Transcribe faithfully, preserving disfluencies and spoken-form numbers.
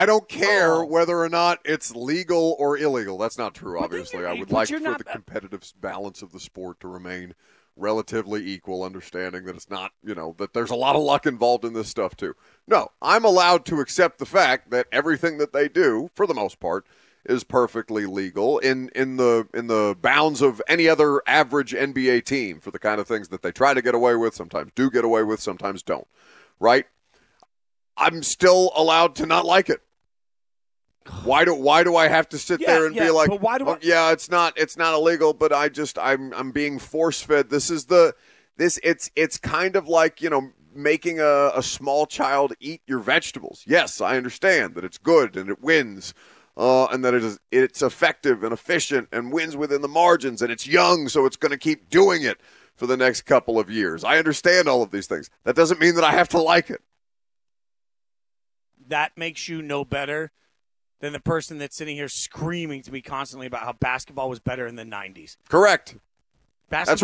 I don't care Oh. whether or not it's legal or illegal. That's not true, But obviously. then I you're- would but like you're for not- the competitive balance of the sport to remain relatively equal, understanding that it's not, you know, that there's a lot of luck involved in this stuff too. No, I'm allowed to accept the fact that everything that they do, for the most part, is perfectly legal in, in the in the bounds of any other average N B A team for the kind of things that they try to get away with, sometimes do get away with, sometimes don't. Right? I'm still allowed to not like it. Why do why do I have to sit Yeah, there and yeah, be like, but why do oh, I- yeah, it's not it's not illegal, but I just I'm I'm being force fed. This is the this it's it's kind of like, you know, making a, a small child eat your vegetables. Yes, I understand that it's good and it wins, uh, and that it is it's effective and efficient and wins within the margins, and it's young, so it's going to keep doing it for the next couple of years. I understand all of these things. That doesn't mean that I have to like it. That makes you no better than the person that's sitting here screaming to me constantly about how basketball was better in the nineties. Correct. Basketball